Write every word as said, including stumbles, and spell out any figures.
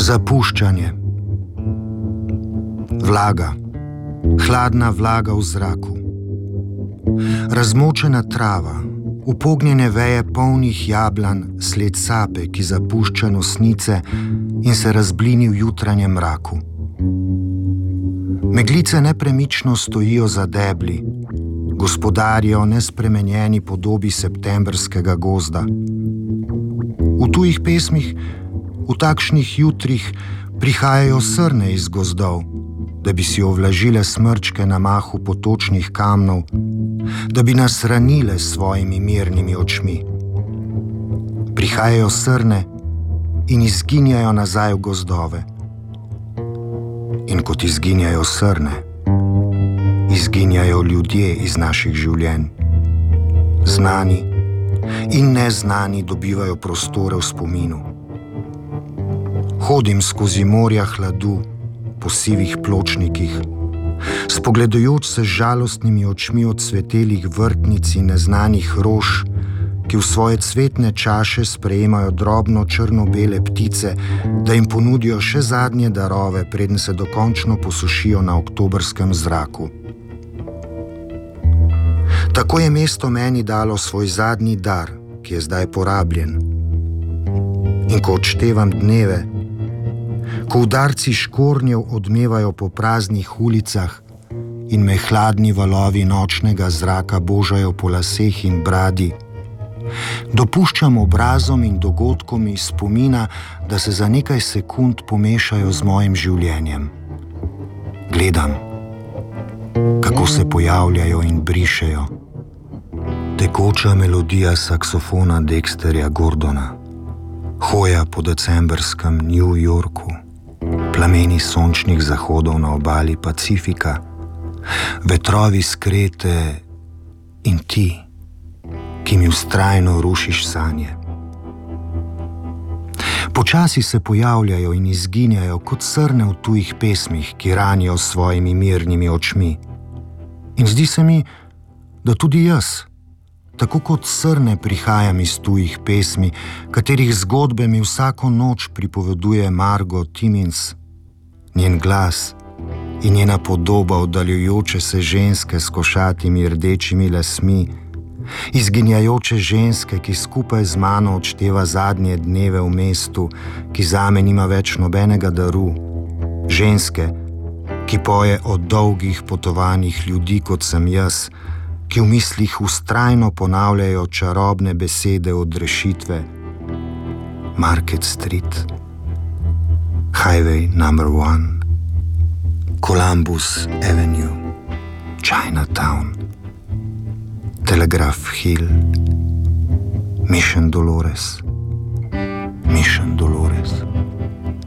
Zapuščanje. Vlaga. Hladna vlaga v zraku. Razmočena trava, upognjene veje polnih jablan, sled sape, ki zapušča nosnice in se razblini v jutranjem mraku. Meglice nepremično stojijo za debli, gospodarijo nespremenjeni podobi septembrskega gozda. V tujih pesmih, v takšnih jutrih prihajajo srne iz gozdov, da bi si ovlažile smrčke na mahu potočnih kamnov, da bi nas ranile s svojimi mirnimi očmi. Prihajajo srne in izginjajo nazaj v gozdove. In kot izginjajo srne, izginjajo ljudje iz naših življenj. Znani in neznani dobivajo prostore v spominu. Hodim skozi morja hladu, po sivih pločnikih, spogledujoč se z žalostnimi očmi od cvetelih vrtnic in neznanih rož, ki v svoje cvetne čaše sprejemajo drobno črno-bele ptice, da jim ponudijo še zadnje darove, preden se dokončno posušijo na oktobrskem zraku. Tako je mesto meni dalo svoj zadnji dar, ki je zdaj porabljen. In ko odštevam dneve, ko udarci škornjev odmevajo po praznih ulicah in me hladni valovi nočnega zraka božajo po laseh in bradi, dopuščam obrazom in dogodkom iz spomina, da se za nekaj sekund pomešajo z mojim življenjem. Gledam, kako se pojavljajo in brišejo. Tekoča melodija saksofona Dexterja Gordona, hoja po decembrskem New Yorku, plameni sončnih zahodov na obali Pacifika, vetrovi s Krete in ti, ki mi vztrajno rušiš sanje. Počasi se pojavljajo in izginjajo kot srne v tujih pesmih, ki ranijo s svojimi mirnimi očmi. In zdi se mi, da tudi jaz, tako kot srne, prihajam iz tujih pesmi, katerih zgodbe mi vsako noč pripoveduje Margot Timmins, njen glas in njena podoba oddaljujoče se ženske s košatimi rdečimi lasmi, izginjajoče ženske, ki skupaj z mano odšteva zadnje dneve v mestu, ki zame nima več nobenega daru, ženske, ki poje o dolgih potovanjih ljudi, kot sem jaz, ki v mislih vztrajno ponavljajo čarobne besede od rešitve. Market Street, Highway number one, Columbus Avenue, Chinatown, Telegraph Hill, Mission Dolores, Mission Dolores.